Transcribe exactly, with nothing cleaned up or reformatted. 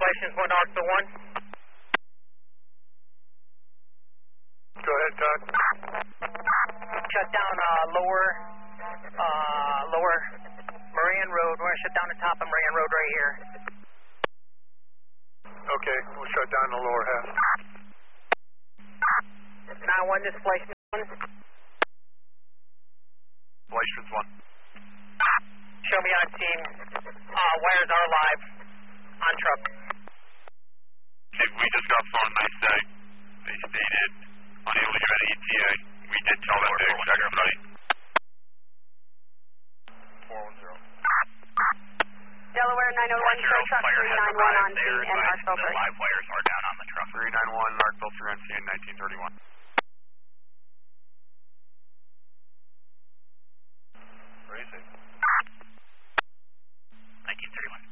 Splashes one Arctic one. Go ahead, Todd. Shut down uh, lower, uh, lower Moran Road. We're gonna shut down the top of Moran Road right here. Okay, we'll shut down the lower half. nine one, displacement one. Displacement's one. Show me on team. Uh, wires are live. On truck. Chief, we just got phone nice day. They stated unable to give any E T A. We did tell them to expedite. four one zero. Delaware nine oh one, show truck three nine one on scene and Marshall The live wires are down on the truck. three nine one, Markville three on scene, nineteen thirty-one. Where is it? nineteen thirty-one.